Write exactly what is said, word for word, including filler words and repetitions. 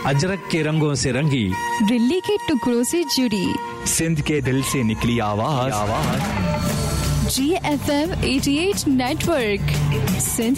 अजरक के रंगों से रंगी, दिल्ली के टुकड़ों से जुड़ी, सिंध के दिल से निकली आवाज, जी एफ एम अठासी नेटवर्क, सिंध